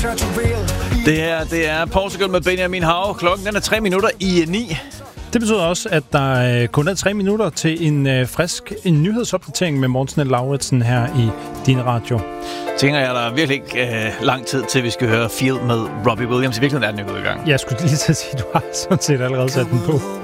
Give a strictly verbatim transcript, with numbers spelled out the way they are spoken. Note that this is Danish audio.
Det her, det er Portugal med Benjamin Hav. Klokken den er tre minutter i ni. Det betyder også, at der kun er tre minutter til en øh, frisk en nyhedsopdatering med Morten Lauritsen her i din radio. Tænker jeg, der er virkelig ikke øh, lang tid til, vi skal høre Feel med Robbie Williams. I virkeligheden er den jo gået i gang. Jeg skulle lige til at sige, at du har sådan set allerede sat den på.